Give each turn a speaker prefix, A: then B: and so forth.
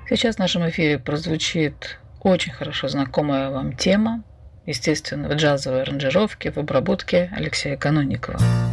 A: Сейчас в нашем эфире прозвучит очень хорошо знакомая вам тема, естественно, в джазовой аранжировке, в обработке Алексея Канунникова.